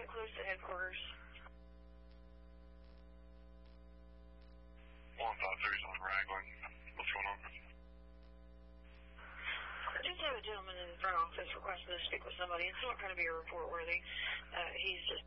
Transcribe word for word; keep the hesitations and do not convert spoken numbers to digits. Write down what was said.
get close to headquarters. one five three is on Raglan. What's going on? I just have a gentleman in the front office requesting to speak with somebody. It's not going to be a report worthy. Uh, he's just